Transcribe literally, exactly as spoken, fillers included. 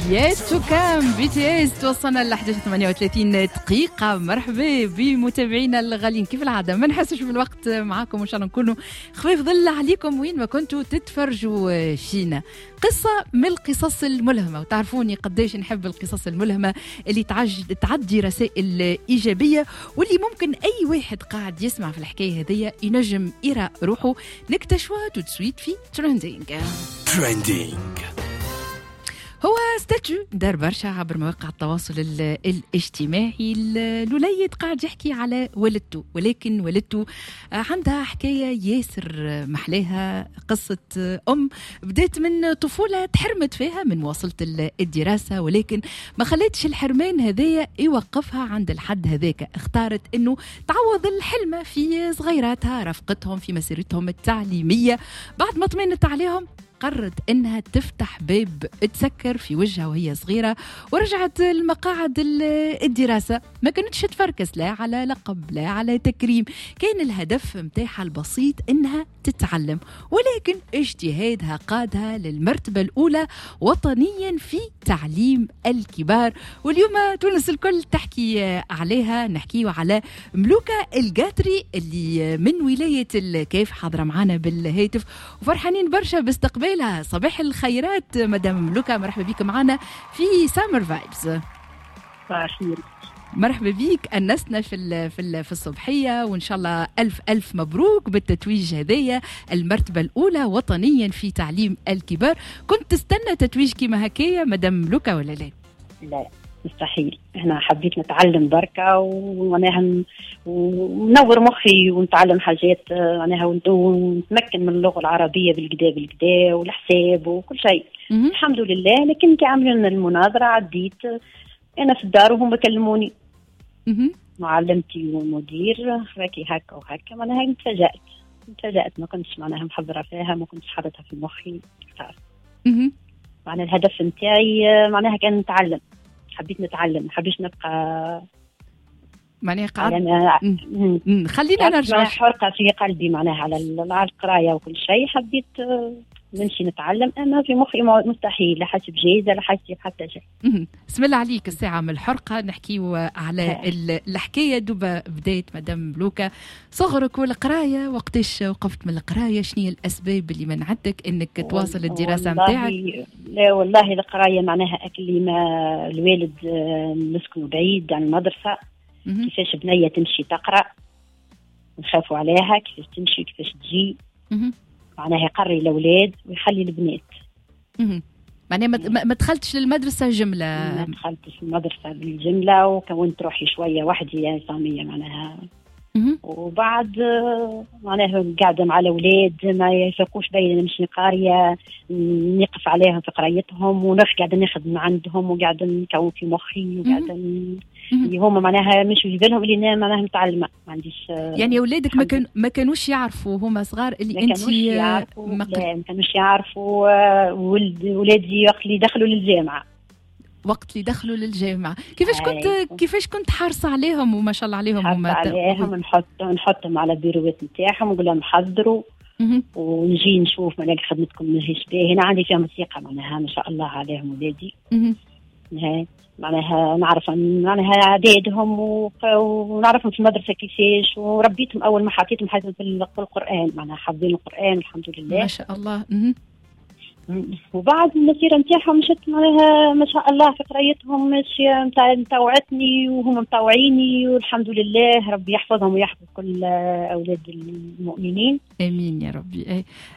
يا توكام بي تي اس. توصلنا ل إحدى عشر ثمانية وثلاثين دقيقة. مرحبا بمتابعينا الغاليين، كيف العادة ما نحسش بالوقت معاكم، وإن شاء الله نكونوا خفيف ظل عليكم وين ما كنتوا تتفرجوا فينا. قصة من القصص الملهمة، وتعرفوني قديش نحب القصص الملهمة اللي تعدي رسائل إيجابية، واللي ممكن أي واحد قاعد يسمع في الحكاية هذية ينجم يرى روحه نكتشفها تسويت في ترندينج. ترندينج هو ستاتيو دار برشا عبر مواقع التواصل الاجتماعي. الوليد قاعد يحكي على والدته، ولكن والدته عندها حكاية ياسر محلاها. قصة أم بدأت من طفولة تحرمت فيها من مواصلة الدراسة، ولكن ما خلتش الحرمان هذايا يوقفها عند الحد هذاك. اختارت أنه تعوض الحلمة في صغيراتها، رفقتهم في مسيرتهم التعليمية. بعد ما طمنت عليهم قررت انها تفتح باب تسكر في وجهها وهي صغيره، ورجعت المقاعد الدراسه. ما كانتش تفركس لا على لقب لا على تكريم، كان الهدف متاعها البسيط انها تتعلم، ولكن اجتهادها قادها للمرتبه الاولى وطنيا في تعليم الكبار. واليوم تونس الكل تحكي عليها. نحكيو على ملوكة القاتري اللي من ولايه الكيف، حاضره معنا بالهاتف وفرحانين برشا باستقبال. صباح الخيرات مدام ملوكة، مرحبا بك معنا في سامر فايبز. مرحبا بك، أنسنا في في في الصبحية، وإن شاء الله ألف ألف مبروك بالتتويج هذايا، المرتبة الأولى وطنيا في تعليم الكبار. كنت تستنى تتويج كيما هكايا مدام ملوكة ولا لا؟ لا مستحيل. احنا حبيت نتعلم بركة ومعناها ونور مخي ونتعلم حاجات معناها ونتمكن من اللغة العربية بالكدا بالكدا والحساب وكل شيء الحمد لله. لكن كي عملوا لنا المناظرة عديت انا في الدار وهم كلموني معلمتي والمدير راكي هكا وهكا. معناها تفاجأت تفاجأت ما كنتش معناها محضرة فيها، ما كنتش حاطتها في مخي. معناها الهدف نتاعي معناها كان نتعلم، حبيت نتعلم، ما حبيتش نبقى معناها قاعد خلينا نرجع حرقة في قلبي معناها على على القراية وكل شيء. حبيت نمشي نتعلم، أنا في مخي مستحيل لا حاسب جيزة لا حاسب حتى شيء. بسم الله عليك. الساعة من الحرقة نحكيو على الحكاية. دوبا بداية مدام ملوكة صغرك والقراية، وقتاش وقفت من القراية؟ شنية الأسباب اللي منعتك إنك تواصل الدراسة متاعك؟ لا والله القراية معناها أكلي ما الوالد نسكن بعيد عن المدرسة. كيفاش بنية تمشي تقرأ نخافوا عليها، كيفاش تمشي كيفاش تجي. معناها يقري الأولاد ويخلي البنات. معناها ما دخلتش للمدرسة جملة؟ ما دخلتش المدرسة بالجملة، وكونت روحي شوية وحدي يا سامية معناها. وبعد معناها قاعدة مع الأولاد ما يفيقوش بين نمشي قارية نقف عليهم في قرايتهم، ونخ قاعدة ناخذ من عندهم وقاعدة نكون في مخي وقاعدة اللي هم معناها مش يجيب لهم اللي انا معناها متعلمة. ما عنديش يعني أولادك ما كان ما كانوش يعرفوا هما صغار اللي أنت ما كانوش يعرفوا. ولد ولادي وقت اللي دخلوا للجامعة وقت اللي دخلوا للجامعة كيفاش كنت كيفاش كنت حارصة عليهم وما شاء الله عليهم هما عليهم نحط نحطهم على البيروات نتاعهم ونقول لهم حضروا ونجي نشوف معناها خدمتكم ماهيش باهي. هنا عندي فيهم ثقة معناها ما شاء الله عليهم ولادي. هاي معناها نعرف معناها عدادهم ونعرفهم في المدرسة كيفاش، وربيتهم أول ما حطيتهم حيث في القرآن معناها حافظين القرآن الحمد لله ما شاء الله. وبعد المسيرة نتاعهم مشت معناها ما شاء الله في قرايتهم ماشية متوعتني وهم متوعيني والحمد لله. ربي يحفظهم ويحفظ كل أولاد المؤمنين آمين يا ربي.